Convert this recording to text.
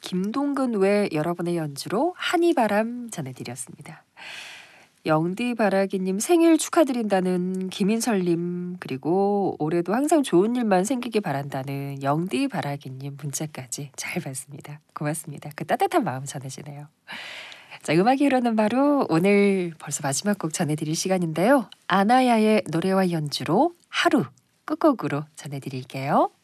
김동근 외 여러분의 연주로 한이바람 전해드렸습니다. 영디바라기님 생일 축하드린다는 김인설님, 그리고 올해도 항상 좋은 일만 생기길 바란다는 영디바라기님 문자까지 잘 봤습니다. 고맙습니다. 그 따뜻한 마음 전해지네요. 자, 음악이 흐르는 바로 오늘 벌써 마지막 곡 전해드릴 시간인데요. 아나야의 노래와 연주로 하루 끝곡으로 전해드릴게요.